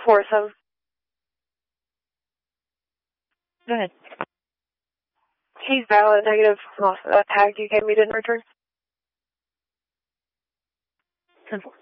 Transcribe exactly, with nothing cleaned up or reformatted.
foursome. Go ahead. He's valid, negative, lost, uh, tagged U K, we didn't return. ten four.